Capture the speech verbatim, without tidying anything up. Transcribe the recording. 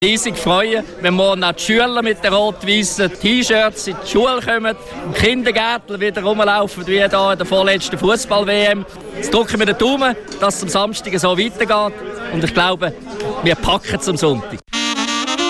riesig freuen, wenn morgen auch die Schüler mit den rot-weißen T-Shirts in die Schule kommen, im Kindergärtler wieder rumlaufen wie hier in der vorletzten Fußball-W M. Jetzt drücken wir den Daumen, dass es am Samstag so weitergeht. Und ich glaube, wir packen es am Sonntag.